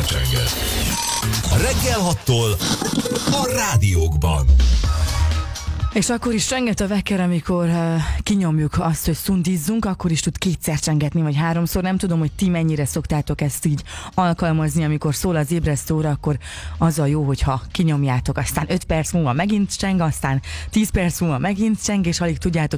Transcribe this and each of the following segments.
kétszercsenget. Reggel 6-tól a rádiókban. És akkor is csenget a vekker, amikor kinyomjuk azt, hogy szundizzunk, akkor is tud kétszer csengetni, vagy háromszor. Nem tudom, hogy ti mennyire szoktátok ezt így alkalmazni, amikor szól az ébresztő óra, akkor az a jó, hogyha kinyomjátok, aztán 5 perc múlva megint cseng, aztán 10 perc múlva megint cseng, és alig tudjátok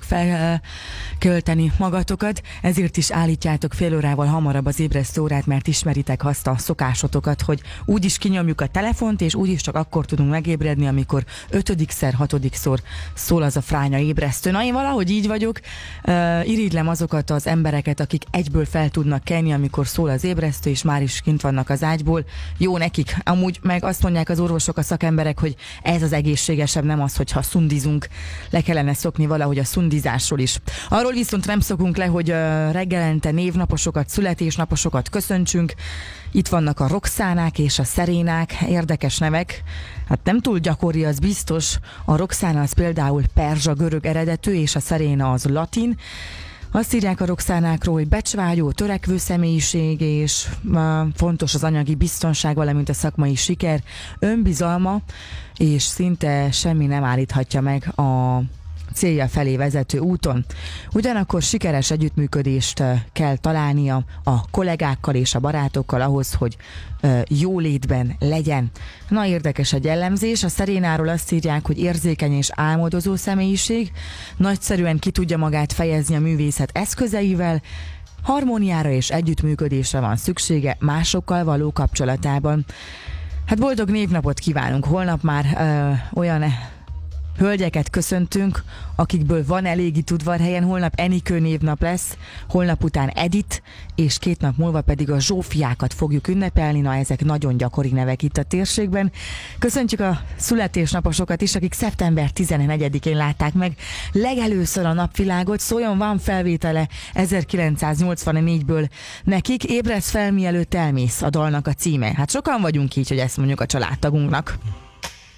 felkölteni magatokat. Ezért is állítjátok fél órával hamarabb az ébresztő órát, mert ismeritek azt a szokásotokat, hogy úgyis kinyomjuk a telefont, és úgyis csak akkor tudunk megébredni, amikor 5-szer, 6-szor szól az a fránya ébresztő. Na, én valahogy így vagyok, irigylem azokat az embereket, akik egyből fel tudnak kelni, amikor szól az ébresztő, és már is kint vannak az ágyból. Jó nekik. Amúgy meg azt mondják az orvosok, a szakemberek, hogy ez az egészségesebb, nem az, hogyha szundizunk. Le kellene szokni valahogy a szundizásról is. Arról viszont nem szokunk le, hogy reggelente névnaposokat, születésnaposokat köszöntsünk. Itt vannak a Roxánák és a Szerénák, érdekes nevek. Hát nem túl gyakori, az biztos. A Roxána az például perzsa-görög eredetű, és a Szeréna az latin. Azt írják a Roxánákról, hogy becsvágyó, törekvő személyiség, és fontos az anyagi biztonság, valamint a szakmai siker, önbizalma, és szinte semmi nem állíthatja meg a célja felé vezető úton. Ugyanakkor sikeres együttműködést kell találnia a kollégákkal és a barátokkal ahhoz, hogy jólétben legyen. Na, érdekes egy jellemzés. A Szerénáról azt írják, hogy érzékeny és álmodozó személyiség, nagyszerűen ki tudja magát fejezni a művészet eszközeivel, harmóniára és együttműködésre van szüksége másokkal való kapcsolatában. Hát boldog névnapot kívánunk! Holnap már olyan hölgyeket köszöntünk, akikből van elég itt Udvarhelyen. Holnap Enikő névnap lesz, holnap után Edith, és 2 nap múlva pedig a Zsófiákat fogjuk ünnepelni. Na, ezek nagyon gyakori nevek itt a térségben. Köszöntjük a születésnaposokat is, akik szeptember 14-én látták meg legelőször a napvilágot. Szóljon, van felvétele 1984-ből nekik. Ébredsz fel, mielőtt elmész, a dalnak a címe. Hát sokan vagyunk így, hogy ezt mondjuk a családtagunknak.